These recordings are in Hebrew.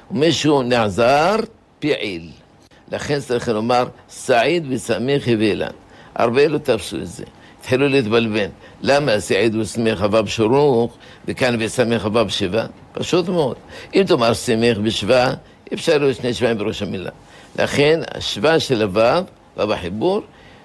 ומישהו נעזר, פעיל. לכן צריך לומר, סעיד ושמח ואילן. הרבה אלו תפסו את זה. התחילו להתבלבן. למה סעיד ושמח ו' שורוק, וכאן ושמח ו' שווה? פשוט מאוד. אם תאמר שמח בשווה, אפשר להיות שני שבעים בראש המילה. לכן השווה של הו' בחיבור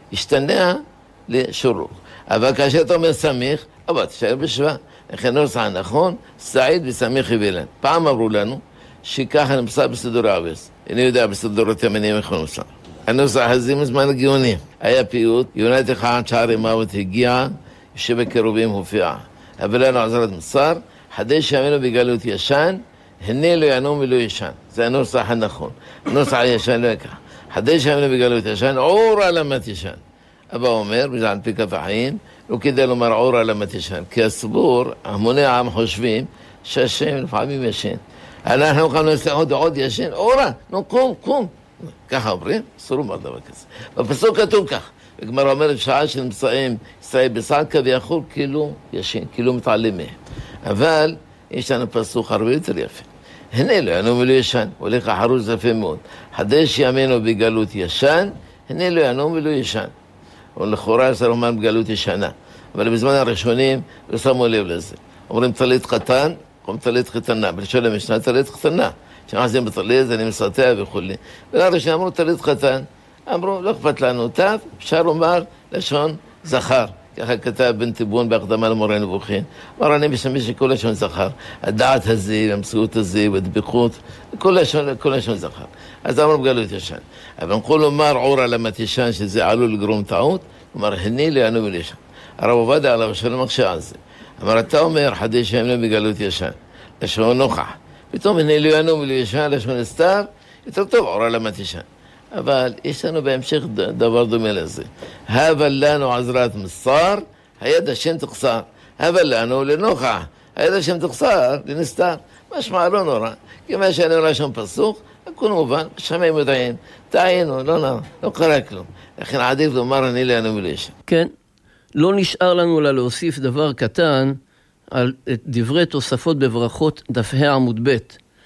השתנה לשורוק. אבל כאשר אתה אומר שמח, אבל תשאר בשווה. לכן נוסח הנכון, סעיד ושמח ואילן. פעם אמרו לנו שככה נמצא בסדר העבס. אני יודע בסדרות ימניים איך הוא נמצא. הנוסח הזה מזמן הגאונים. היה פיוט, יונת אחד שערי מוות הגיע, יושב בקרובים הופיע. אבל לנו עזרת מסר, חדש ימינו בגלות ישן, הנה לא ינום ולא ישן. זה הנוסח הנכון. הנוסח הישן לא יקח. חדש ימינו בגלות ישן, עור עלמת ישן. אבא אומר, בגלל פי כף החיים, לא כדאי לומר עור עלמת ישן. כי הסיפור, המוני העם חושבים, שהשם לפעמים ישן. אנחנו יכולים לסעוד עוד ישן, אורה, נו קום. ככה אומרים, אסור לומר דבר כזה. בפסוק כתוב כך, הגמרא אומרת שעה שנמצאים ישראל בסעד כביכול כאילו ישן, כאילו מתעלם מהם. אבל יש לנו פסוק הרבה יותר יפה. הנה לא ינום ולא ישן, הולך החרוש יפה מאוד. חדש ימינו בגלות ישן, הנה לא ינום ולא ישן. ולכאורה זה לומר בגלות ישנה. אבל בזמן הראשונים לא שמו לב לזה. אומרים טלית קטן, אומרים טלית קטנה. בלשון המשנה טלית קטנה. כשנחזים בטלית, אני מסרטע וכו'. ולראשון אמרו טלית קטן. אמרו, לא אכפת לנו תו, אפשר לומר לשון זכר. ככה כתב בן תיבון בהקדמה למורה נבוכים. אמר, אני משתמש שכל לשון זכר. הדעת הזה, המציאות הזה, והדבקות, כל לשון זכר. אז אמרו בגלות ישן. אבל נוכל לומר עור עלמת ישן, שזה עלול לגרום טעות, אמר, הנה לי ענו ולישן. הרב עובדיה עליו שלום מקשה על זה. אמר, אתה אומר, חדש ימינו בגלות ישן. לשון נוכח. פתאום הנה לי ענו ולישן, לשון הסתר, יותר טוב עור עלמת ישן. אבל יש לנו בהמשך דבר דומה לזה. אבל לנו עזרת מסר, היד השם תחסר. אבל לנו לנוכח, היד השם תחסר, לנסתר. משמע לא נורא. כי מה שאני רואה שם פסוק, הכל מובן, שמיים יודעים, טעינו, לא קרה כלום. לכן עדיף לומר אני לנו ולישן. כן, לא נשאר לנו לה להוסיף דבר קטן על דברי תוספות בברכות דף ה' עמוד ב',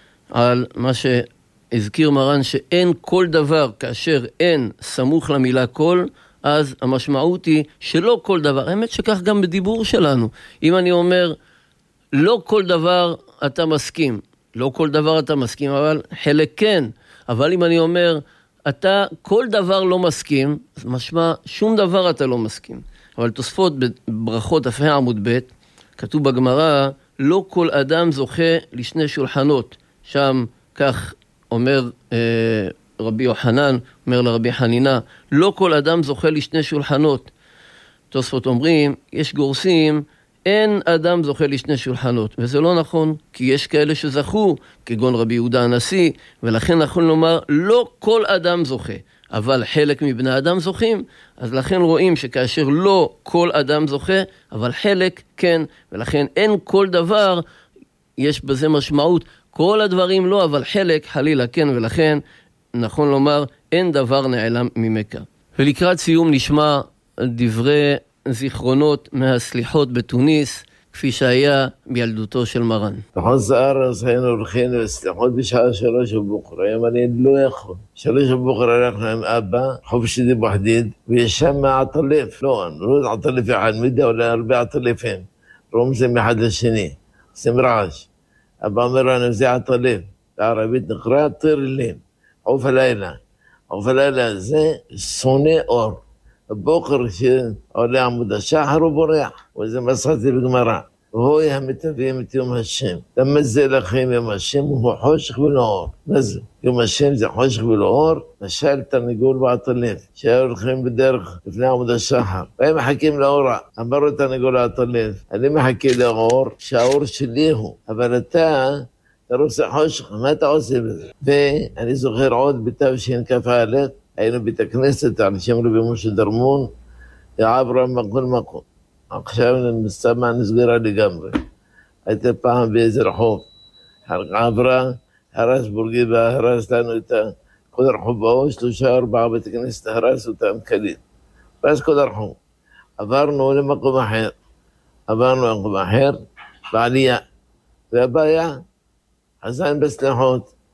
על מה שהזכיר מרן שאין כל דבר כאשר אין סמוך למילה כל, אז המשמעות היא שלא כל דבר, האמת שכך גם בדיבור שלנו. אם אני אומר לא כל דבר אתה מסכים, לא כל דבר אתה מסכים, אבל חלק כן. אבל אם אני אומר אתה כל דבר לא מסכים, אז משמע שום דבר אתה לא מסכים. אבל תוספות בברכות דף ה' עמוד ב', כתוב בגמרא, לא כל אדם זוכה לשני שולחנות. שם כך אומר רבי יוחנן, אומר לרבי חנינה, לא כל אדם זוכה לשני שולחנות. תוספות אומרים, יש גורסים, אין אדם זוכה לשני שולחנות, וזה לא נכון, כי יש כאלה שזכו, כגון רבי יהודה הנשיא, ולכן נכון לומר, לא כל אדם זוכה, אבל חלק מבני אדם זוכים, אז לכן רואים שכאשר לא כל אדם זוכה, אבל חלק כן, ולכן אין כל דבר, יש בזה משמעות, כל הדברים לא, אבל חלק חלילה כן, ולכן נכון לומר, אין דבר נעלם ממכה. ולקראת סיום נשמע דברי זיכרונות מהסליחות בתוניס, כפי שהיה בילדותו של מרן. בחוץ הארץ היינו הולכים לסליחות בשעה 3 בבוקר, היום אני לא יכול. 3 בבוקר הלכנו עם אבא, חופש דיב וחדיד, ויש שם עטלף, לא עטלף אחד, מידה אולי הרבה עטלפים, רומזים אחד לשני, עושים רעש. אבא אומר לנו, זה עטלף, בערבית נקרא טירלין, עוף הלילה. עוף הלילה זה שונא אור. בבוקר שעולה עמוד השחר הוא בורח, וזה מסעתי בגמרא. והוי המתווים את יום השם. למה זה לכם יום השם הוא חושך ולא אור? מה זה? יום השם זה חושך ולא אור? משל תרנגול בעטלף, שהיו הולכים בדרך לפני עמוד השחר. והם מחכים לאורה. אמרו תרנגול בעטלף, אני מחכה לאור שהאור שלי הוא. אבל אתה רוצה חושך, מה אתה עושה בזה? ואני זוכר עוד בתשכ"א, היינו בית הכנסת על שם רבי משה דרמון, עברה מכל מקום. עכשיו מסתמה נסגרה לגמרי. הייתה פעם באיזה רחוב. עברה, הרס בורגיבה, הרס לנו את כל הרחוב באו, 3-4 בית הכנסת, הרס אותם כליל. הרס כל הרחוב. עברנו למקום אחר. עברנו למקום אחר, בעלייה. והבעיה, חזן בסליחות.